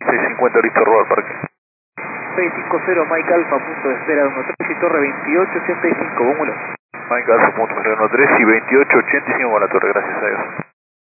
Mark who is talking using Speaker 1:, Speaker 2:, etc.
Speaker 1: 650, listo, robo al parque.
Speaker 2: 650 Mike Alfa, punto de espera 13 y torre 2885, vámonos.
Speaker 1: Mike Alfa, punto de espera 13 y 2885 con la torre, gracias a Dios.